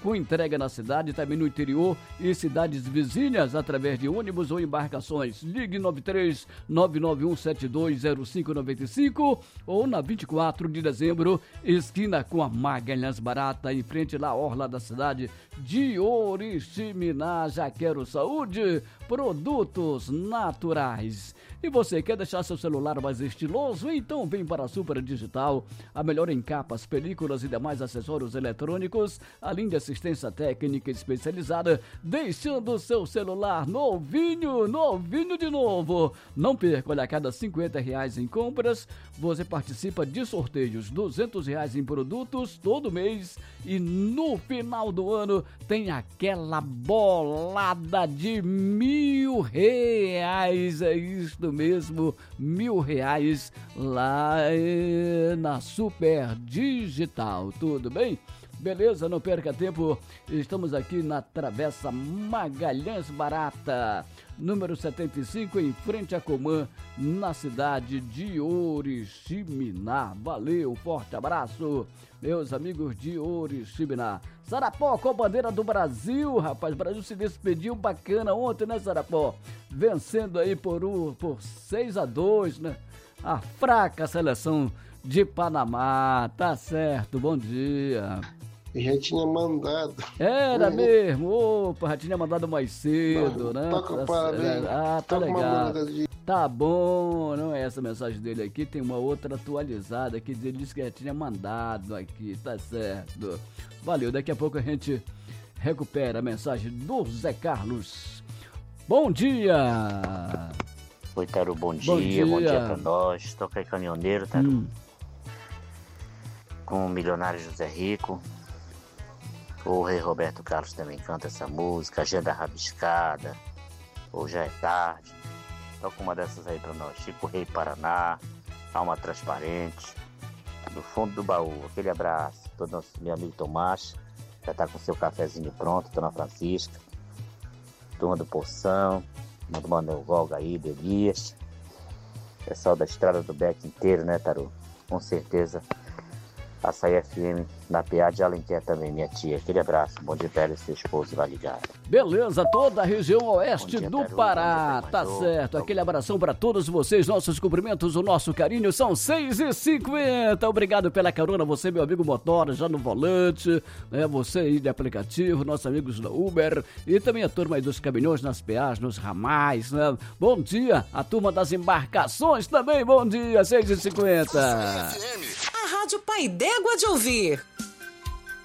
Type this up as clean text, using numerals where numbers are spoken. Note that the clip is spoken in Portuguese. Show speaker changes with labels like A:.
A: com entrega na cidade, também no interior e cidades vizinhas, através de ônibus ou embarcações. Ligue 93-991720595 ou na 24 de dezembro, esquina com a Magalhães Barata, em frente lá, orla da cidade de Oriximiná. Já quero saúde, produtos naturais. E você quer deixar seu celular mais estiloso? Então vem para a Super Digital, a melhor em capas, películas e demais acessórios eletrônicos, além de assistência técnica especializada, deixando seu celular novinho, novinho de novo. Não perca, olha, a cada R$50 em compras, você participa de sorteios, R$200 em produtos todo mês, e no final do ano tem aquela bolada de R$1.000, é isso mesmo, R$1.000 lá na Super Digital, tudo bem? Beleza, não perca tempo, estamos aqui na Travessa Magalhães Barata, número 75, em frente à Comã, na cidade de Oriximiná. Valeu, forte abraço, meus amigos de Oriximiná. Sarapó com a bandeira do Brasil, rapaz, o Brasil se despediu bacana ontem, né, Sarapó? Vencendo aí por 6-2, né? A fraca seleção de Panamá, tá certo, bom dia.
B: Já tinha mandado.
A: Era mesmo, opa, já tinha mandado mais cedo, né?
B: Toca parabéns.
A: Ah, tá legal. Tá bom, não é essa mensagem dele aqui, tem uma outra atualizada aqui, ele disse que já tinha mandado aqui, tá certo. Valeu, daqui a pouco a gente recupera a mensagem do Zé Carlos. Bom dia!
C: Oi, Taru, bom dia pra nós. Toca aí, caminhoneiro, Taru. Com o milionário José Rico. O rei Roberto Carlos também canta essa música, Agenda Rabiscada, ou Já é Tarde. Toca uma dessas aí pra nós. Chico Rei Paraná, Alma Transparente, do fundo do baú. Aquele abraço. Todo nosso meu amigo Tomás, já tá com seu cafezinho pronto, Dona Francisca, turma do Poção, do Manuel Golga aí, do Elias, pessoal da Estrada do Beck inteiro, né, Taru? Com certeza. Açaí FM na PA de Alenquer também, minha tia. Aquele abraço. Bom dia, Pérez, seu esposo, vai ligar.
A: Beleza, toda a região oeste do Pará, tá certo. Aquele abração para todos vocês, nossos cumprimentos, o nosso carinho. São 6h50. Obrigado pela carona, você, meu amigo motora, já no volante, né? Você aí de aplicativo, nossos amigos da Uber e também a turma aí dos caminhões nas PAs, nos ramais, né? Bom dia, a turma das embarcações também, bom dia, 6h50.
D: A Rádio Pai d'Égua de ouvir.